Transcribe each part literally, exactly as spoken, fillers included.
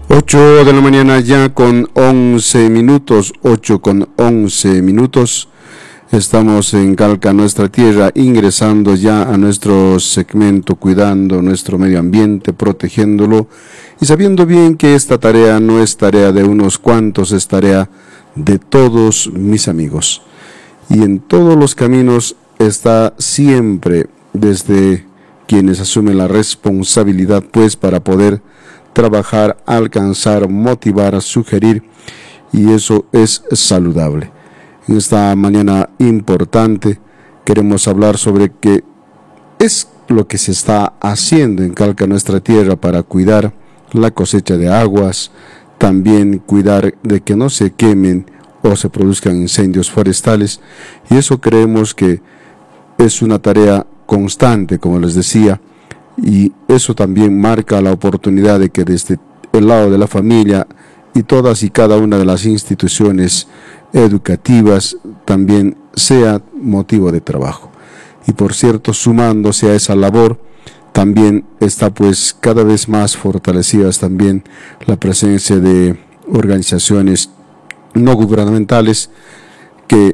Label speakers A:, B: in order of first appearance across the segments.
A: ocho de la mañana ya con once minutos, ocho con once minutos. Estamos en Calca, nuestra tierra, ingresando ya a nuestro segmento, cuidando nuestro medio ambiente, protegiéndolo y sabiendo bien que esta tarea no es tarea de unos cuantos, es tarea de todos mis amigos. Y en todos los caminos está siempre desde quienes asumen la responsabilidad, pues, para poder trabajar, alcanzar, motivar, sugerir, y eso es saludable. En esta mañana importante queremos hablar sobre qué es lo que se está haciendo en Calca, nuestra tierra, para cuidar la cosecha de aguas, también cuidar de que no se quemen o se produzcan incendios forestales, y eso creemos que es una tarea constante, como les decía, y eso también marca la oportunidad de que desde el lado de la familia y todas y cada una de las instituciones educativas también sea motivo de trabajo. Y por cierto, sumándose a esa labor, también está pues cada vez más fortalecidas también la presencia de organizaciones no gubernamentales que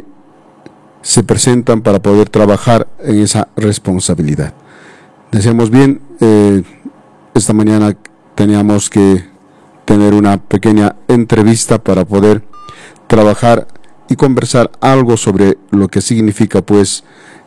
A: se presentan para poder trabajar en esa responsabilidad. Decíamos bien, eh, esta mañana teníamos que tener una pequeña entrevista para poder trabajar y conversar algo sobre lo que significa pues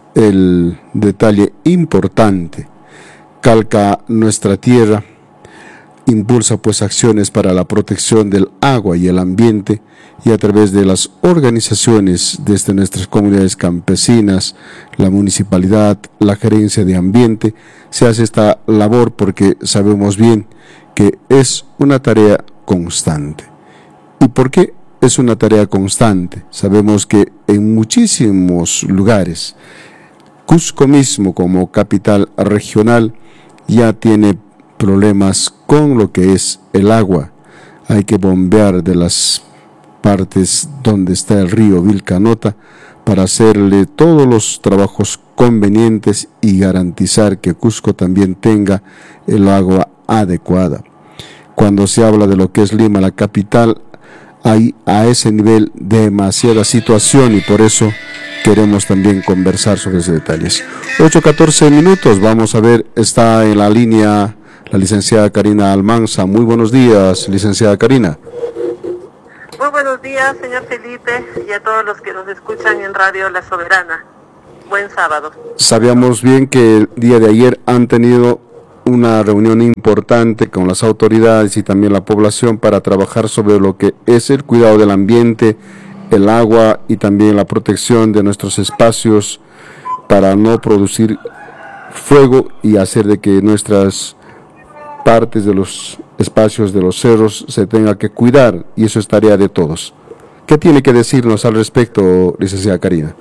A: el detalle importante. Calca, nuestra tierra, impulsa pues acciones para la protección del agua y el ambiente, y a través de las organizaciones desde nuestras comunidades campesinas, la municipalidad, la gerencia de ambiente, se hace esta labor porque sabemos bien que es una tarea constante. ¿Y por qué es una tarea constante? Sabemos que en muchísimos lugares, Cusco mismo como capital regional ya tiene problemas con lo que es el agua. Hay que bombear de las partes donde está el río Vilcanota para hacerle todos los trabajos convenientes y garantizar que Cusco también tenga el agua adecuada. Cuando se habla de lo que es Lima, la capital, hay a ese nivel demasiada situación y por eso queremos también conversar sobre esos detalles. ocho catorce minutos, vamos a ver, está en la línea la licenciada Karina Almanza. Muy buenos días, licenciada Karina.
B: Muy buenos días, señor Felipe, y a todos los que nos escuchan en Radio La Soberana. Buen sábado.
A: Sabíamos bien que el día de ayer han tenido una reunión importante con las autoridades y también la población para trabajar sobre lo que es el cuidado del ambiente, el agua y también la protección de nuestros espacios para no producir fuego y hacer de que nuestras partes de los espacios de los cerros se tenga que cuidar, y eso es tarea de todos. ¿Qué tiene que decirnos al respecto, licenciada Karina?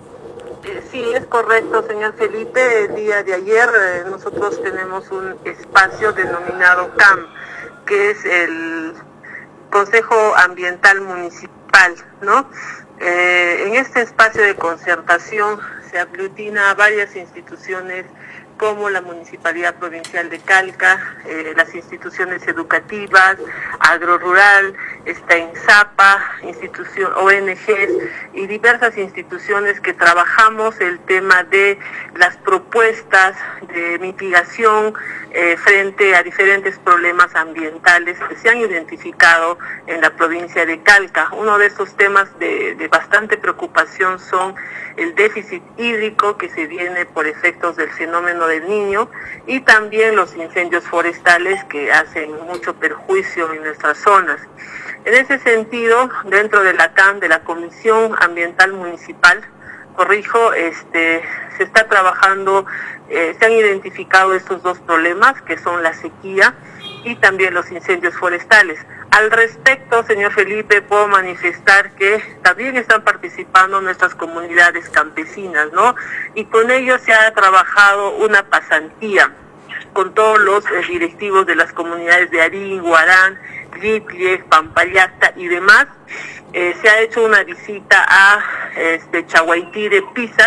B: Eh, sí, es correcto, señor Felipe. El día de ayer eh, nosotros tenemos un espacio denominado C A M, que es el Consejo Ambiental Municipal, ¿no? Eh, en este espacio de concertación se aglutina a varias instituciones como la Municipalidad Provincial de Calca, eh, las instituciones educativas, Agrorural, está INSAPA, institución, O N Ges y diversas instituciones que trabajamos el tema de las propuestas de mitigación eh, frente a diferentes problemas ambientales que se han identificado en la provincia de Calca. Uno de esos temas de, de bastante preocupación son el déficit hídrico que se viene por efectos del fenómeno del Niño y también los incendios forestales que hacen mucho perjuicio en nuestras zonas. En ese sentido, dentro de la C A M, de la Comisión Ambiental Municipal, corrijo, este, se está trabajando, eh, se han identificado estos dos problemas que son la sequía y también los incendios forestales. Al respecto, señor Felipe, puedo manifestar que también están participando nuestras comunidades campesinas, ¿no? Y con ellos se ha trabajado una pasantía con todos los eh, directivos de las comunidades de Arín, Guarán, Yitliec, Pampayacta y demás. Eh, se ha hecho una visita a este, Chaguaití de Pisac,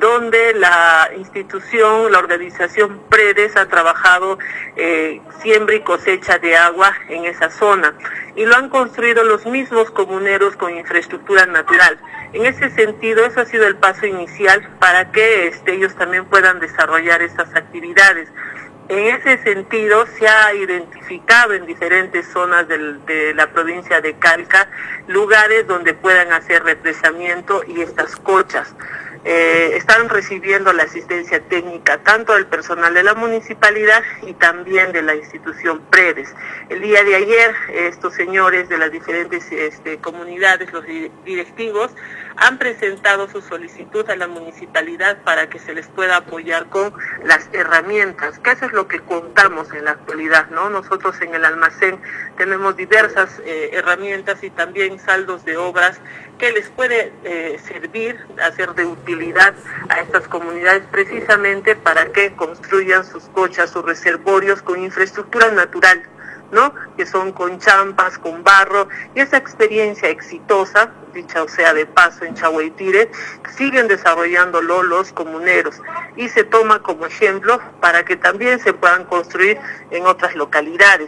B: donde la institución, la organización PREDES ha trabajado eh, siembra y cosecha de agua en esa zona, y lo han construido los mismos comuneros con infraestructura natural. En ese sentido, eso ha sido el paso inicial para que este, ellos también puedan desarrollar estas actividades. En ese sentido, se ha identificado en diferentes zonas del, de la provincia de Calca lugares donde puedan hacer represamiento y estas cochas. Eh, están recibiendo la asistencia técnica tanto del personal de la municipalidad y también de la institución PREDES. El día de ayer, estos señores de las diferentes este, comunidades, los directivos, han presentado su solicitud a la municipalidad para que se les pueda apoyar con las herramientas, que eso es lo que contamos en la actualidad, ¿no? Nosotros en el almacén tenemos diversas eh, herramientas y también saldos de obras que les puede eh, servir, hacer de utilidad a estas comunidades precisamente para que construyan sus cochas, sus reservorios con infraestructura natural, ¿no? Que son con champas, con barro, y esa experiencia exitosa, dicha o sea de paso en Chaguaytire, siguen desarrollándolo los comuneros y se toma como ejemplo para que también se puedan construir en otras localidades.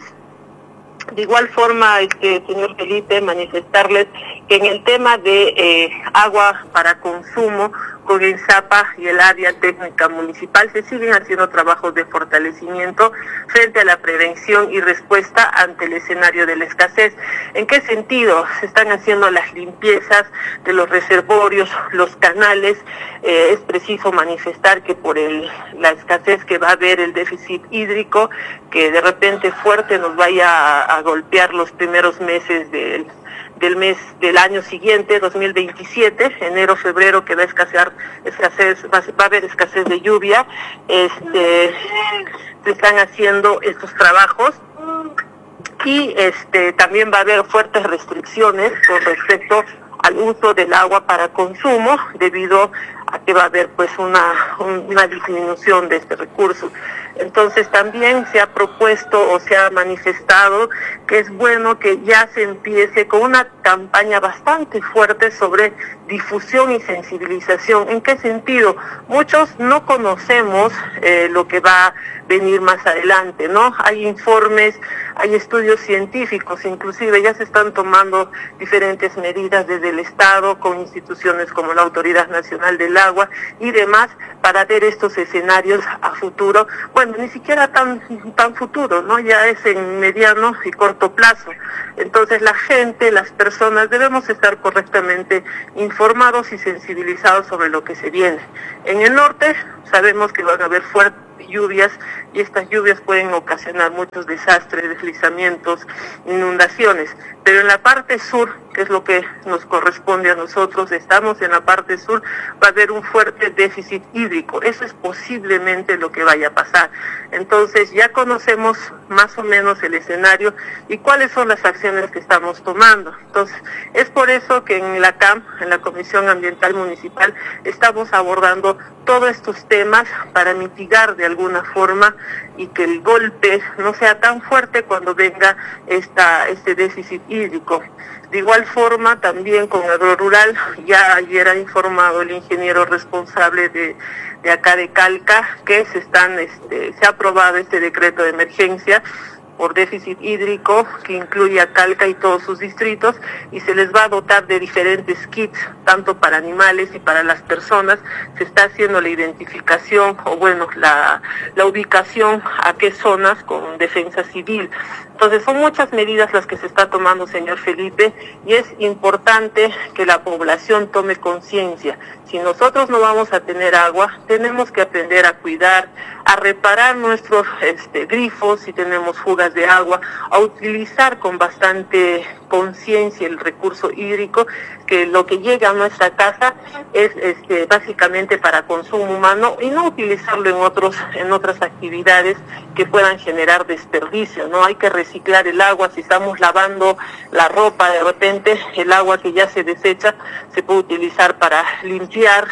B: De igual forma, este señor Felipe, manifestarles que en el tema de eh, agua para consumo, con el ZAPA y el área técnica municipal se siguen haciendo trabajos de fortalecimiento frente a la prevención y respuesta ante el escenario de la escasez. ¿En qué sentido? Se están haciendo las limpiezas de los reservorios, los canales. Eh, es preciso manifestar que por el, la escasez que va a haber, el déficit hídrico, que de repente fuerte nos vaya a, a golpear los primeros meses del del mes del año siguiente, dos mil veintisiete, enero, febrero, que va a escasear, escasez, va, va a haber escasez de lluvia. Este, se están haciendo estos trabajos y este también va a haber fuertes restricciones con respecto al uso del agua para consumo, debido a que va a haber pues una, una disminución de este recurso. Entonces también se ha propuesto o se ha manifestado que es bueno que ya se empiece con una campaña bastante fuerte sobre difusión y sensibilización. ¿En qué sentido? Muchos no conocemos eh, lo que va a venir más adelante, ¿no? Hay informes, hay estudios científicos, inclusive ya se están tomando diferentes medidas desde el Estado con instituciones como la Autoridad Nacional del Agua y demás para ver estos escenarios a futuro. Bueno, ni siquiera tan tan futuro, ¿no? Ya es en mediano y corto plazo. Entonces la gente, las personas debemos estar correctamente informados y sensibilizados sobre lo que se viene. En el norte sabemos que van a haber fuertes lluvias y estas lluvias pueden ocasionar muchos desastres, deslizamientos, inundaciones, pero en la parte sur, que es lo que nos corresponde a nosotros, estamos en la parte sur, va a haber un fuerte déficit hídrico. Eso es posiblemente lo que vaya a pasar. Entonces ya conocemos más o menos el escenario y cuáles son las acciones que estamos tomando. Entonces es por eso que en la C A M, en la Comisión Ambiental Municipal, estamos abordando todos estos temas para mitigar de alguna forma y que el golpe no sea tan fuerte cuando venga esta este déficit hídrico. De igual forma, también con Agrorural, ya ayer ha informado el ingeniero responsable de, de acá de Calca que se están este, se ha aprobado este decreto de emergencia por déficit hídrico que incluye a Calca y todos sus distritos, y se les va a dotar de diferentes kits, tanto para animales y para las personas. Se está haciendo la identificación, o bueno, la, la ubicación a qué zonas con defensa civil. Entonces son muchas medidas las que se está tomando, señor Felipe, y es importante que la población tome conciencia. Si nosotros no vamos a tener agua, tenemos que aprender a cuidar, a reparar nuestros este, grifos si tenemos fugas de agua, a utilizar con bastante conciencia el recurso hídrico, que lo que llega a nuestra casa es este, básicamente para consumo humano, y no utilizarlo en otros en otras actividades que puedan generar desperdicio, ¿no? Hay que reciclar el agua. Si estamos lavando la ropa, de repente el agua que ya se desecha se puede utilizar para limpiar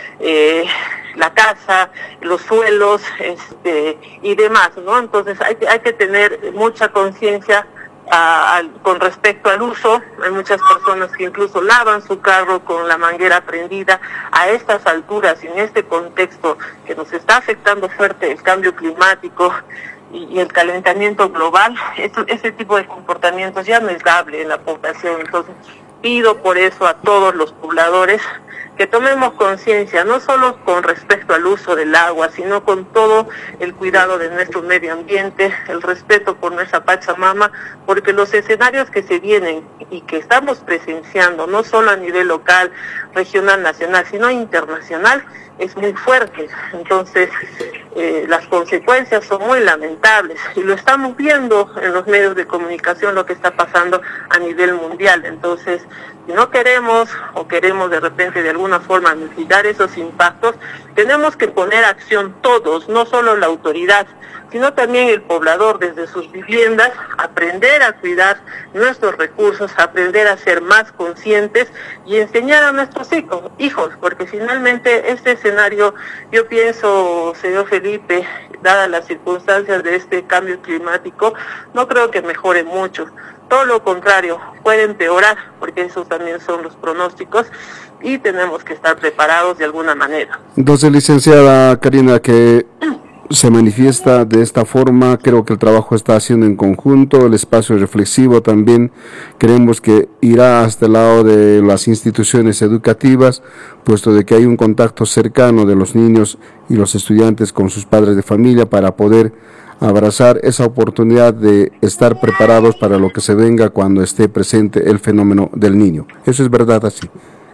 B: eh, la casa, los suelos este, y demás, ¿no? Entonces hay que, hay que tener mucha conciencia A, a, con respecto al uso, hay muchas personas que incluso lavan su carro con la manguera prendida. A estas alturas y en este contexto que nos está afectando fuerte el cambio climático y, y el calentamiento global, esto, ese tipo de comportamientos ya no es dable en la población. Entonces pido por eso a todos los pobladores que tomemos conciencia, no solo con respecto al uso del agua, sino con todo el cuidado de nuestro medio ambiente, el respeto por nuestra Pachamama, porque los escenarios que se vienen y que estamos presenciando, no solo a nivel local, regional, nacional, sino internacional, es muy fuerte. Entonces, eh, las consecuencias son muy lamentables y lo estamos viendo en los medios de comunicación, lo que está pasando a nivel mundial. Entonces, si no queremos o queremos de repente de alguna forma mitigar esos impactos, tenemos que poner acción todos, no solo la autoridad, sino también el poblador desde sus viviendas, aprender a cuidar nuestros recursos, aprender a ser más conscientes y enseñar a nuestros hijos, hijos, porque finalmente este escenario, yo pienso, señor Felipe, dadas las circunstancias de este cambio climático, no creo que mejore mucho. Todo lo contrario, puede empeorar, porque esos también son los pronósticos y tenemos que estar preparados de alguna manera.
A: Entonces, licenciada Karina, que se manifiesta de esta forma, creo que el trabajo está haciendo en conjunto, el espacio reflexivo también creemos que irá hasta el lado de las instituciones educativas, puesto de que hay un contacto cercano de los niños y los estudiantes con sus padres de familia para poder abrazar esa oportunidad de estar preparados para lo que se venga cuando esté presente el fenómeno del niño. ¿Eso es verdad así?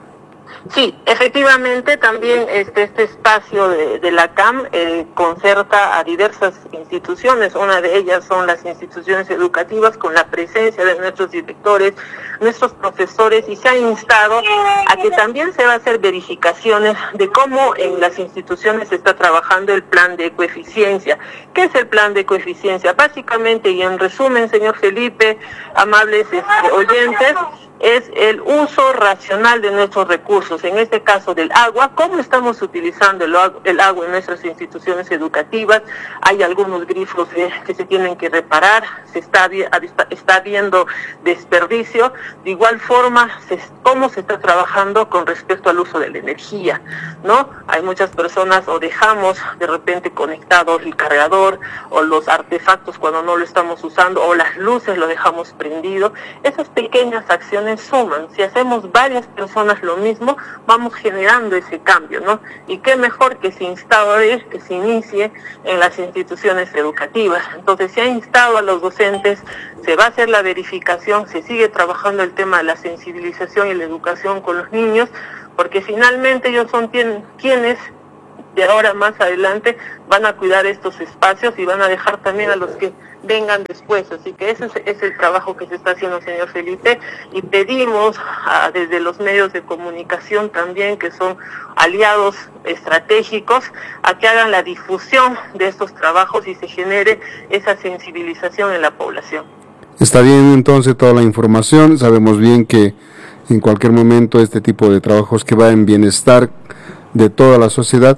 B: Sí, efectivamente también este, este espacio de, de la C A M eh, concerta a diversas instituciones. Una de ellas son las instituciones educativas con la presencia de nuestros directores, nuestros profesores, y se ha instado a que también se va a hacer verificaciones de cómo en las instituciones se está trabajando el plan de ecoeficiencia. ¿Qué es el plan de ecoeficiencia? Básicamente, y en resumen, señor Felipe, amables este, oyentes, es el uso racional de nuestros recursos, en este caso del agua, cómo estamos utilizando el, el agua en nuestras instituciones educativas. Hay algunos grifos eh, que se tienen que reparar, se está, está habiendo desperdicio. De igual forma, se, cómo se está trabajando con respecto al uso de la energía, ¿no? Hay muchas personas o dejamos de repente conectados el cargador o los artefactos cuando no lo estamos usando, o las luces lo dejamos prendido. Esas pequeñas acciones suman. Si hacemos varias personas lo mismo, vamos generando ese cambio, ¿no? Y qué mejor que se instaure, que se inicie en las instituciones educativas. Entonces se ha instado a los docentes, se va a hacer la verificación, se sigue trabajando el tema de la sensibilización y la educación con los niños, porque finalmente ellos son quien, quienes de ahora más adelante van a cuidar estos espacios y van a dejar también a los que vengan después. Así que ese es, es el trabajo que se está haciendo, señor Felipe, y pedimos a, desde los medios de comunicación también, que son aliados estratégicos, a que hagan la difusión de estos trabajos y se genere esa sensibilización en la población.
A: Está bien entonces toda la información, sabemos bien que en cualquier momento este tipo de trabajos que va en bienestar de toda la sociedad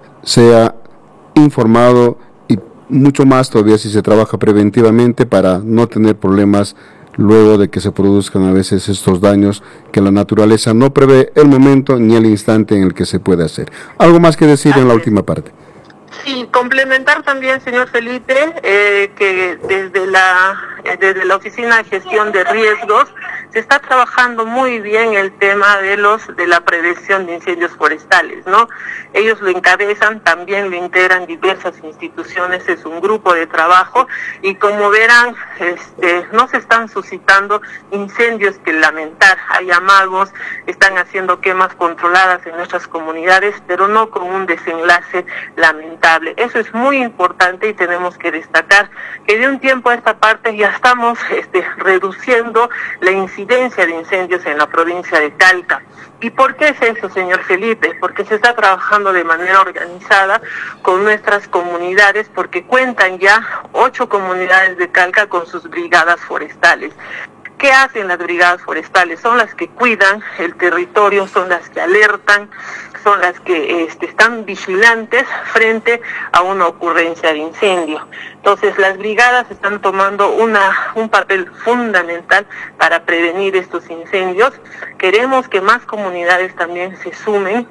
A: sea informado, y mucho más todavía si se trabaja preventivamente para no tener problemas luego de que se produzcan a veces estos daños que la naturaleza no prevé el momento ni el instante en el que se puede hacer. ¿Algo más que decir en la última parte?
B: Sí, complementar también, señor Felipe, eh, que desde la eh, desde la Oficina de Gestión de Riesgos se está trabajando muy bien el tema de los de la prevención de incendios forestales, ¿no? Ellos lo encabezan, también lo integran diversas instituciones, es un grupo de trabajo, y como verán, este, no se están suscitando incendios que lamentar. Hay amagos, están haciendo quemas controladas en nuestras comunidades, pero no con un desenlace lamentable. Eso es muy importante y tenemos que destacar que de un tiempo a esta parte ya estamos este, reduciendo la incidencia de incendios en la provincia de Calca. ¿Y por qué es eso, señor Felipe? Porque se está trabajando de manera organizada con nuestras comunidades, porque cuentan ya ocho comunidades de Calca con sus brigadas forestales. ¿Qué hacen las brigadas forestales? Son las que cuidan el territorio, son las que alertan, son las que este, están vigilantes frente a una ocurrencia de incendio. Entonces, las brigadas están tomando una, un papel fundamental para prevenir estos incendios. Queremos que más comunidades también se sumen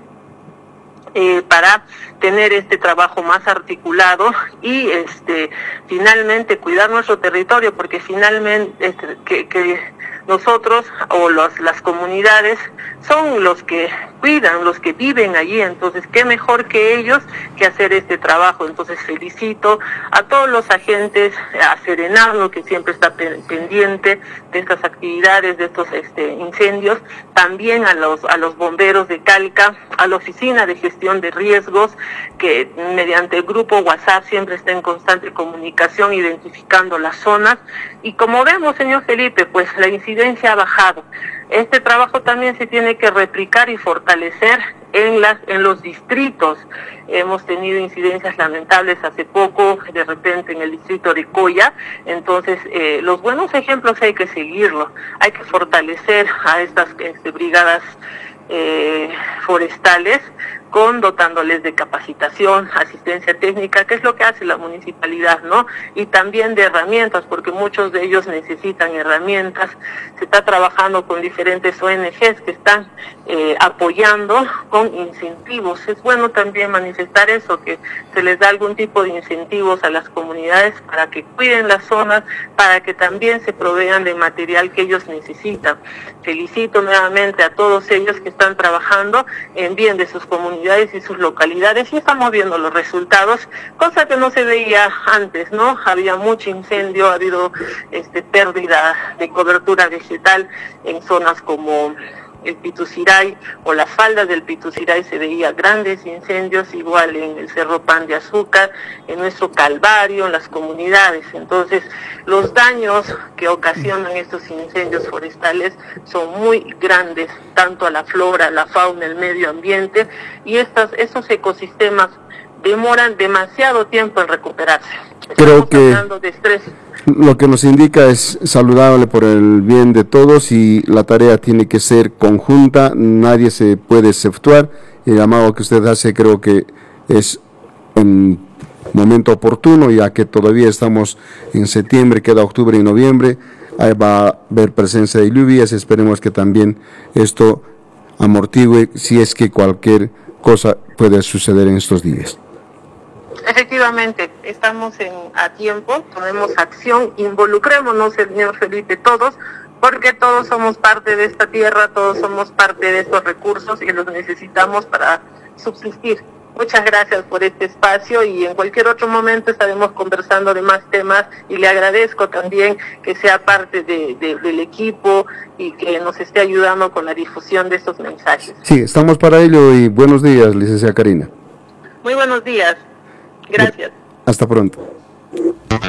B: Eh, para tener este trabajo más articulado y este finalmente cuidar nuestro territorio, porque finalmente este, que, que nosotros o los, las comunidades son los que cuidan, los que viven allí, entonces qué mejor que ellos que hacer este trabajo. Entonces felicito a todos los agentes, a Serenazgo, que siempre está pendiente de estas actividades, de estos este, incendios, también a los a los bomberos de Calca, a la Oficina de Gestión de Riesgos, que mediante el grupo WhatsApp siempre está en constante comunicación, identificando las zonas, y como vemos, señor Felipe, pues la incidencia ha bajado. Este trabajo también se tiene que replicar y fortalecer en las en los distritos. Hemos tenido incidencias lamentables hace poco, de repente en el distrito de Coya, entonces eh, los buenos ejemplos hay que seguirlos, hay que fortalecer a estas este, brigadas eh, forestales, con dotándoles de capacitación, asistencia técnica, que es lo que hace la municipalidad, ¿no? Y también de herramientas, porque muchos de ellos necesitan herramientas. Se está trabajando con diferentes O N Ges que están eh, apoyando con incentivos. Es bueno también manifestar eso, que se les da algún tipo de incentivos a las comunidades para que cuiden las zonas, para que también se provean de material que ellos necesitan. Felicito nuevamente a todos ellos que están trabajando en bien de sus comunidades y sus localidades, y estamos viendo los resultados, cosa que no se veía antes, ¿no? Había mucho incendio, ha habido este pérdida de cobertura vegetal en zonas como el Pituciray o las faldas del Pituciray, se veía grandes incendios, igual en el Cerro Pan de Azúcar, en nuestro Calvario, en las comunidades. Entonces, los daños que ocasionan estos incendios forestales son muy grandes, tanto a la flora, la fauna, el medio ambiente, y estas, estos ecosistemas demoran demasiado tiempo en recuperarse.
A: Creo
B: Estamos
A: que
B: hablando de estrés.
A: Lo que nos indica es saludable por el bien de todos, y la tarea tiene que ser conjunta, nadie se puede exceptuar. El llamado que usted hace creo que es un momento oportuno, ya que todavía estamos en septiembre, queda octubre y noviembre, ahí va a haber presencia de lluvias, esperemos que también esto amortigue si es que cualquier cosa puede suceder en estos días.
B: Efectivamente, estamos en, a tiempo, tomemos acción, involucrémonos, señor Felipe, todos, porque todos somos parte de esta tierra, todos somos parte de estos recursos y los necesitamos para subsistir. Muchas gracias por este espacio, y en cualquier otro momento estaremos conversando de más temas, y le agradezco también que sea parte de, de, del equipo y que nos esté ayudando con la difusión de estos mensajes.
A: Sí, estamos para ello, y buenos días, licenciada Karina.
B: Muy buenos días. Gracias.
A: Hasta pronto.